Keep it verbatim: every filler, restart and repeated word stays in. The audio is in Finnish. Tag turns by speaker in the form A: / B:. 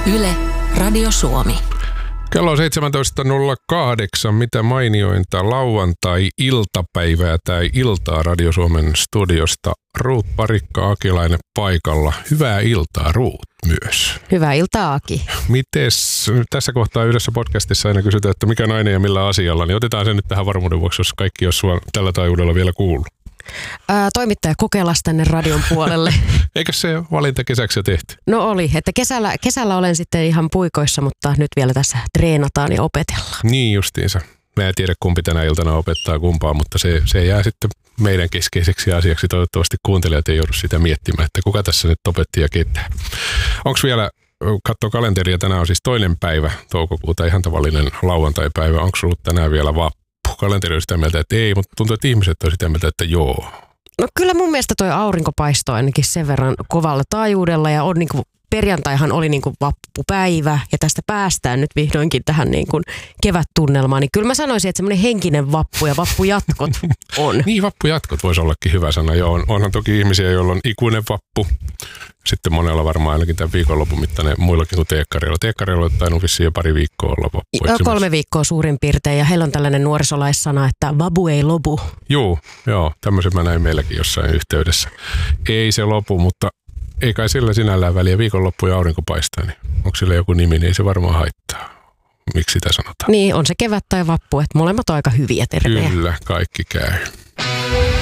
A: Yle, Radio Suomi.
B: Kello on seitsemäntoista nolla kahdeksan. Mitä mainiointa lauantai-iltapäivää tai iltaa Radio Suomen studiosta. Ruut Parikka Akilainen paikalla. Hyvää iltaa, Ruut, myös.
C: Hyvää iltaa, Aki.
B: Mites tässä kohtaa yhdessä podcastissa aina kysytään, että mikä nainen ja millä asialla, niin otetaan se nyt tähän varmuuden vuoksi, jos kaikki jos sua tällä taajuudella vielä kuullut.
C: Ää, toimittaja kokeilas tänne radion puolelle.
B: Eikö se valinta kesäksi jo tehty?
C: No oli, että kesällä, kesällä olen sitten ihan puikoissa, mutta nyt vielä tässä treenataan ja opetellaan.
B: Niin justiinsa. Mä en tiedä kumpi tänä iltana opettaa kumpaa, mutta se, se jää sitten meidän keskeiseksi asiaksi. Toivottavasti kuuntelijat ei joudu sitä miettimään, että kuka tässä nyt opetti ja ketä. Onko vielä, katsoo kalenteria, tänään on siis toinen päivä toukokuuta, ihan tavallinen lauantai-päivä. Onko ollut tänään vielä vappu? Kalenteri on sitä mieltä, että ei, mutta tuntuu, että ihmiset on sitä mieltä, että joo.
C: No kyllä mun mielestä toi aurinko paistoi ainakin sen verran kovalla taajuudella ja on niinku, perjantaihan oli niinku vappupäivä ja tästä päästään nyt vihdoinkin tähän niinku kevättunnelmaan. Niin kyllä mä sanoisin, että semmoinen henkinen vappu ja vappujatkot on.
B: Niin, vappujatkot voisi ollakin hyvä sana. Joo, onhan toki ihmisiä, joilla on ikuinen vappu. Sitten monella varmaan ainakin tämän viikonlopun mittainen muillakin kuin teekkareilla. Teekkareilla on tainnut vissiin jo pari viikkoa olla vappu.
C: Joo, kolme viikkoa suurin piirtein ja heillä on tällainen nuorisolaissana, että vabu ei lopu.
B: Joo, joo, tämmöisen mä näin meilläkin jossain yhteydessä. Ei se lopu, mutta ei kai sillä sinällään väliä. Viikonloppu ja aurinko paistaa, niin onko sillä joku nimi, niin ei se varmaan haittaa. Miksi sitä sanotaan?
C: Niin, on se kevät tai vappu, että molemmat on aika hyviä tervejä.
B: Kyllä, kaikki käy.